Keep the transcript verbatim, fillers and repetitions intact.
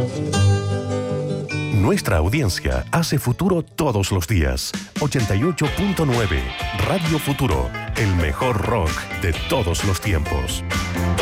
Nuestra audiencia hace futuro todos los días. ochenta y ocho punto nueve Radio Futuro, el mejor rock de todos los tiempos.